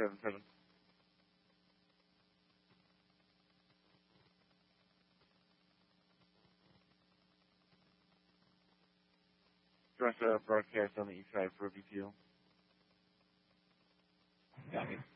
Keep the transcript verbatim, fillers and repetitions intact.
seven seven. Direct uh, broadcast on the east side for B P O. Copy.